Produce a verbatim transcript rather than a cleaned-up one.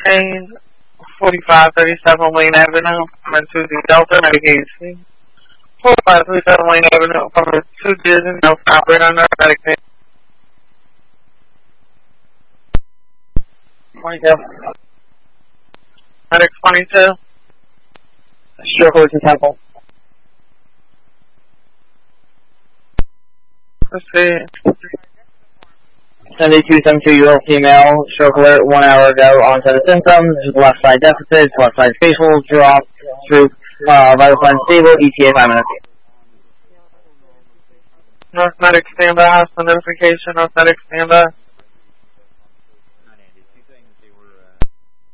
Change, forty-five thirty-seven Wayne Avenue, from Susie Delta, medication. forty-five thirty-seven Wayne Avenue, from two Disney Delta, operator under medication. twenty-two. Medic twenty-two. Sure, Horton Temple. Proceed. seventy-two seventy-two-year-old female, stroke alert one hour ago, onset of symptoms, left side deficits, left side facial drop, droop, uh, vital signs stable, E T A five minutes. North Medic standby, hospital notification, North Medic standby.